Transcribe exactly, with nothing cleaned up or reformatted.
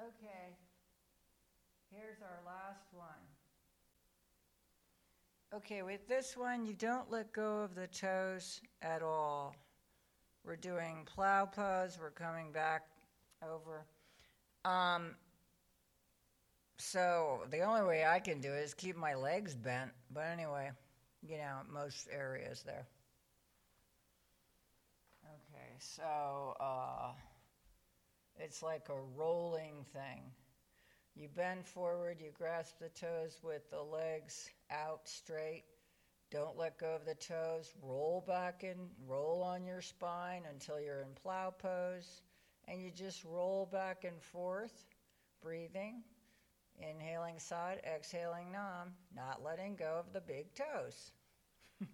Okay, here's our last one. Okay, with this one, you don't let go of the toes at all. We're doing plow pose, we're coming back over. Um, so the only way I can do it is keep my legs bent, but anyway, you know, most areas there. Okay, so uh, it's like a rolling thing. You bend forward, you grasp the toes with the legs out straight. Don't let go of the toes. Roll back and roll on your spine until you're in plow pose. And you just roll back and forth, breathing. Inhaling side, exhaling nam, not letting go of the big toes.